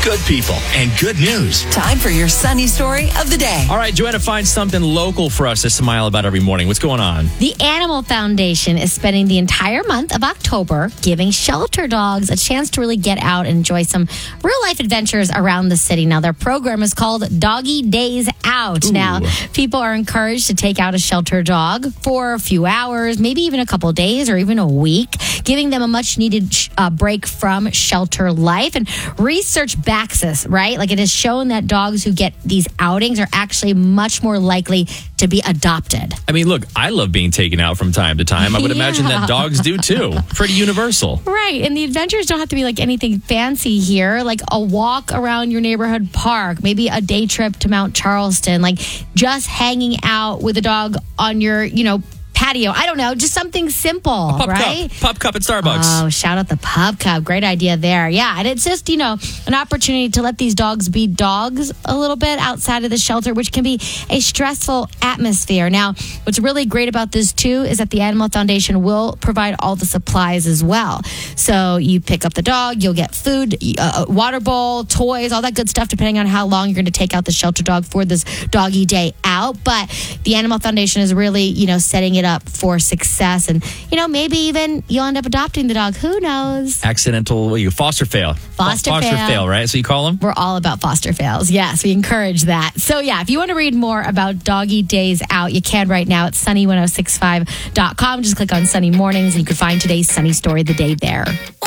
good people, and good news. Time for your sunny story of the day. All right, Joanna, find something local for us to smile about every morning. What's going on? The Animal Foundation is spending the entire month of October giving shelter dogs a chance to really get out and enjoy some real-life adventures around the city. Now, their program is called Doggy Days Out. Ooh. Now, people are encouraged to take out a shelter dog for a few hours, maybe even a couple days or even a week, giving them a much-needed break from shelter life. And research backs this, right? Like, it has shown that dogs who get these outings are actually much more likely to be adopted. I mean, look, I love being taken out from time to time. I would imagine that dogs do too. Pretty universal. Right. And the adventures don't have to be like anything fancy here, like a walk around your neighborhood park, maybe a day trip to Mount Charleston, like just hanging out with a dog on your, patio. I don't know, just something simple, right? Pub cup at Starbucks. Oh, shout out the Pub Cup. Great idea there. Yeah, and it's just, an opportunity to let these dogs be dogs a little bit outside of the shelter, which can be a stressful atmosphere. Now, what's really great about this, too, is that the Animal Foundation will provide all the supplies as well. So you pick up the dog, you'll get food, a water bowl, toys, all that good stuff, depending on how long you're going to take out the shelter dog for this doggy day out. But the Animal Foundation is really, setting it up for success, and maybe even you'll end up adopting the dog. Who knows? Accidental foster fail. Foster fail, right? So you call them? We're all about foster fails. Yes, we encourage that. So yeah, if you want to read more about Doggy Days Out, you can right now at sunny1065.com. Just click on Sunny Mornings and you can find today's sunny story of the day there.